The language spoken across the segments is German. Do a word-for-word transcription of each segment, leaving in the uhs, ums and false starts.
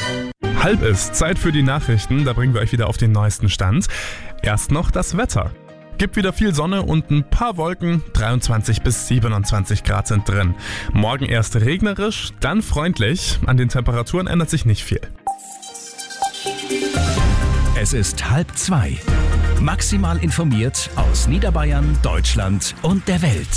Halb ist Zeit für die Nachrichten, da bringen wir euch wieder auf den neuesten Stand. Erst noch das Wetter. Gibt wieder viel Sonne und ein paar Wolken, dreiundzwanzig bis siebenundzwanzig Grad sind drin. Morgen erst regnerisch, dann freundlich, an den Temperaturen ändert sich nicht viel. Es ist halb zwei. Maximal informiert aus Niederbayern, Deutschland und der Welt.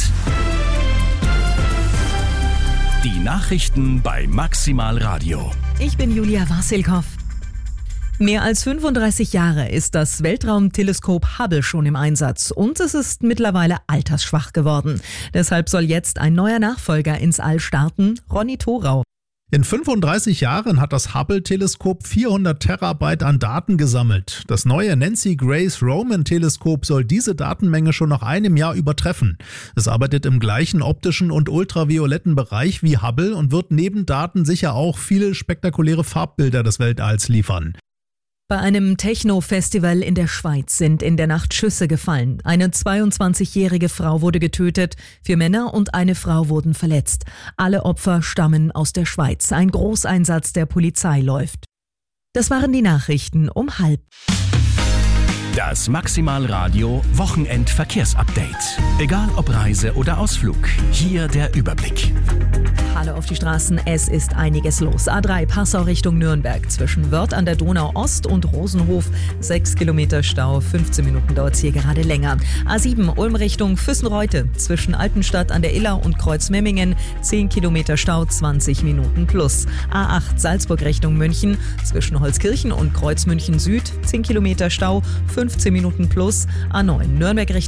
Die Nachrichten bei Maximal Radio. Ich bin Julia Wasilkow. Mehr als fünfunddreißig Jahre ist das Weltraumteleskop Hubble schon im Einsatz und es ist mittlerweile altersschwach geworden. Deshalb soll jetzt ein neuer Nachfolger ins All starten, Ronny Thorau. In fünfunddreißig Jahren hat das Hubble-Teleskop vierhundert Terabyte an Daten gesammelt. Das neue Nancy Grace Roman-Teleskop soll diese Datenmenge schon nach einem Jahr übertreffen. Es arbeitet im gleichen optischen und ultravioletten Bereich wie Hubble und wird neben Daten sicher auch viele spektakuläre Farbbilder des Weltalls liefern. Bei einem Techno-Festival in der Schweiz sind in der Nacht Schüsse gefallen. Eine zweiundzwanzigjährige Frau wurde getötet, vier Männer und eine Frau wurden verletzt. Alle Opfer stammen aus der Schweiz. Ein Großeinsatz der Polizei läuft. Das waren die Nachrichten um halb. Das Maximal Radio Wochenendverkehrsupdate. Egal ob Reise oder Ausflug, hier der Überblick. Hallo auf die Straßen, es ist einiges los. A drei Passau Richtung Nürnberg zwischen Wörth an der Donau Ost und Rosenhof. sechs Kilometer Stau, fünfzehn Minuten dauert es hier gerade länger. A sieben Ulm Richtung Füssenreute zwischen Altenstadt an der Iller und Kreuzmemmingen. zehn Kilometer Stau, zwanzig Minuten plus. A acht Salzburg Richtung München zwischen Holzkirchen und Kreuzmünchen Süd. zehn Kilometer Stau, fünfzehn Minuten plus. A neun Nürnberg Richtung